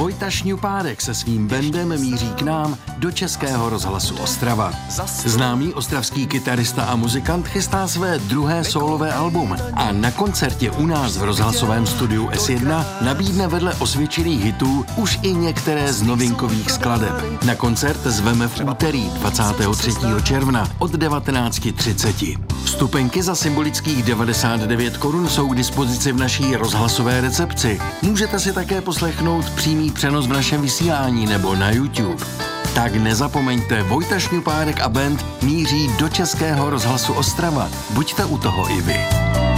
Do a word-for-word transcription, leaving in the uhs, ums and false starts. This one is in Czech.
Vojta Šňupárek se svým bandem míří k nám do Českého rozhlasu Ostrava. Známý ostravský kytarista a muzikant chystá své druhé sólové album a na koncertě u nás v rozhlasovém studiu S jedna nabídne vedle osvědčených hitů už i některé z novinkových skladeb. Na koncert zveme v úterý dvacátého třetího června od devatenáct třicet. Vstupenky za symbolických devadesát devět korun jsou k dispozici v naší rozhlasové recepci. Můžete si také poslechnout přímý přenos v našem vysílání nebo na YouTube. Tak nezapomeňte, Vojta Šňupárek a band míří do Českého rozhlasu Ostrava. Buďte u toho i vy.